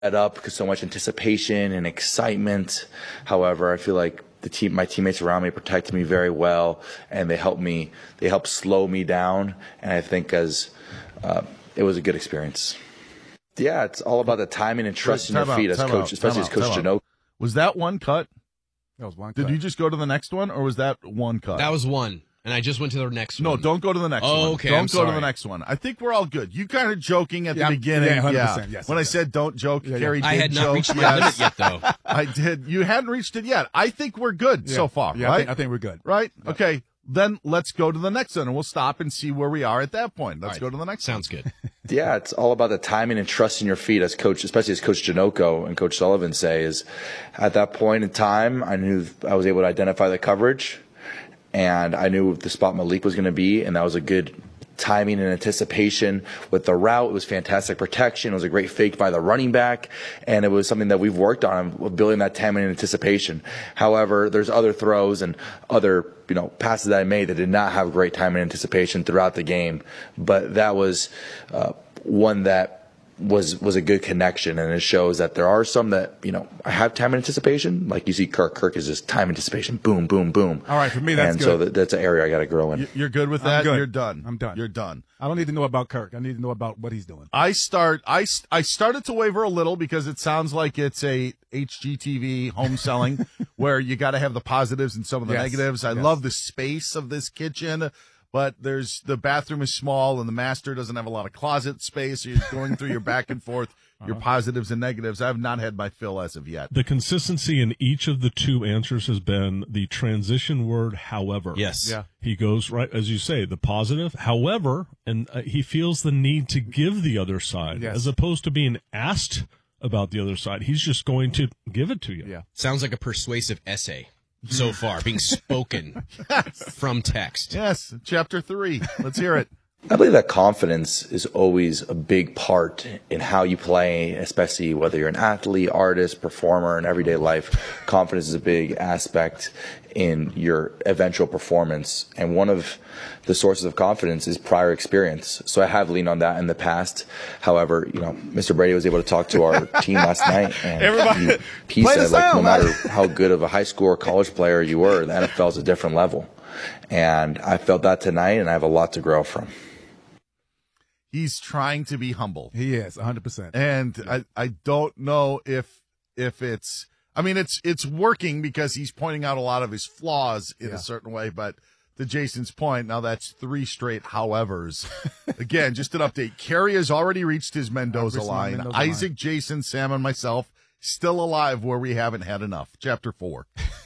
up because so much anticipation and excitement. However, I feel like my teammates around me protected me very well, and they helped slow me down. And I think it was a good experience. Yeah, it's all about the timing and trusting your feet as coach, especially as Coach Janocko. Was that one cut? That was one cut. Did you just go to the next one, or was that one cut? That was one. And I just went to the next one. No, don't go to the next one. Oh, okay. Don't go to the next one. I think we're all good. You kind of joking at the beginning. Yeah, 100%. Yes, when I said don't joke, Carrie did I had not joke. reached my limit yet, though. I did. You hadn't reached it yet. I think we're good so far, yeah, right? I think we're good. Right? Yeah. Okay. Then let's go to the next one, and we'll stop and see where we are at that point. Let's go to the next one. Sounds good. Yeah, it's all about the timing and trusting your feet as coach, especially as Coach Janocko and Coach Sullivan say, is at that point in time, I knew I was able to identify the coverage, and I knew the spot Malik was going to be, and that was a good timing and anticipation with the route. It was fantastic protection. It was a great fake by the running back, and it was something that we've worked on, building that timing and anticipation. However, there's other throws and other passes that I made that did not have great timing and anticipation throughout the game, but that was one that was a good connection, and it shows that there are some that I have time and anticipation, like you see Kirk is just time anticipation, boom, boom, boom. All right, for me that's and good. so that's an area I got to grow in. You're good with that? I'm good. You're done. I'm done. You're done. I don't need to know about Kirk. I need to know about what he's doing. I started to waver a little because it sounds like it's a HGTV home selling where you got to have the positives and some of the negatives. I love the space of this kitchen, but the bathroom is small and the master doesn't have a lot of closet space. So you're going through your back and forth, your positives and negatives. I have not had my fill as of yet. The consistency in each of the two answers has been the transition word, however. Yes. Yeah. He goes, right, as you say, the positive, however, and he feels the need to give the other side as opposed to being asked about the other side. He's just going to give it to you. Yeah. Sounds like a persuasive essay so far, being spoken from text. Yes, chapter 3. Let's hear it. I believe that confidence is always a big part in how you play, especially whether you're an athlete, artist, performer, in everyday life. Confidence is a big aspect in your eventual performance. And one of the sources of confidence is prior experience. So I have leaned on that in the past. However, Mr. Brady was able to talk to our team last night, and he said, no matter how good of a high school or college player you were, the NFL is a different level. And I felt that tonight, and I have a lot to grow from. He's trying to be humble. He is 100%. And I don't know if it's, it's working because he's pointing out a lot of his flaws in a certain way, but to Jason's point, now that's 3 straight howevers. Again, just an update. Carrie has already reached his Mendoza line. Isaac, Jason, Sam, and myself still alive where we haven't had enough. Chapter 4.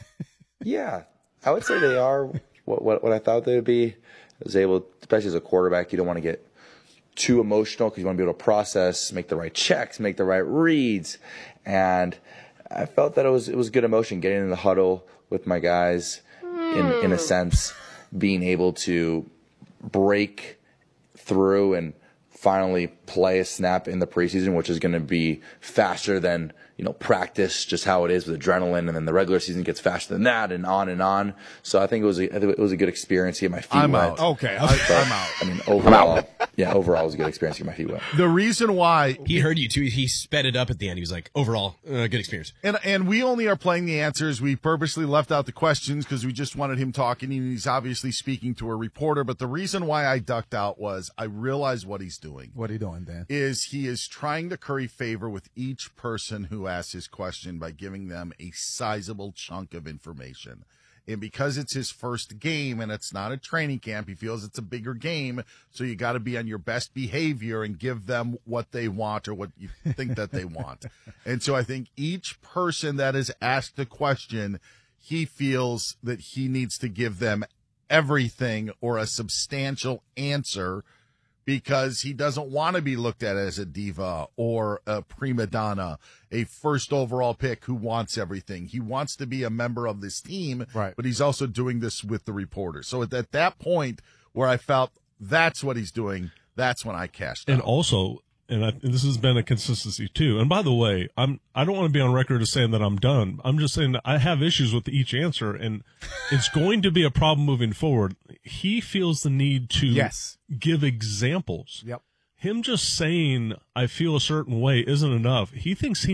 Yeah, I would say they are what I thought they would be. I was able, especially as a quarterback, you don't want to get too emotional because you want to be able to process, make the right checks, make the right reads. And I felt that it was good emotion getting in the huddle with my guys, in a sense, being able to break through and finally play a snap in the preseason, which is going to be faster than practice, just how it is with adrenaline, and then the regular season gets faster than that, and on and on. So I think it was a good experience to get my feet wet. Out. Okay, I'm out. Overall, overall it was a good experience to get my feet wet. The reason why he heard you too, he sped it up at the end. He was like, overall, good experience. And we only are playing the answers. We purposely left out the questions because we just wanted him talking. And he's obviously speaking to a reporter. But the reason why I ducked out was I realized what he's doing. What are you doing, Dan? He is trying to curry favor with each person who asks his question by giving them a sizable chunk of information. And because it's his first game and it's not a training camp, he feels it's a bigger game. So you got to be on your best behavior and give them what they want or what you think that they want. And so I think each person that is asked a question, he feels that he needs to give them everything or a substantial answer, because he doesn't want to be looked at as a diva or a prima donna, a first overall pick who wants everything. He wants to be a member of this team, right? But he's also doing this with the reporters. So at that point where I felt that's what he's doing, that's when I cashed out. And also, and this has been a consistency too. And by the way, I don't want to be on record as saying that I'm done. I'm just saying that I have issues with each answer, and it's going to be a problem moving forward. He feels the need to give examples. Yep. him just saying I feel a certain way isn't enough. He thinks he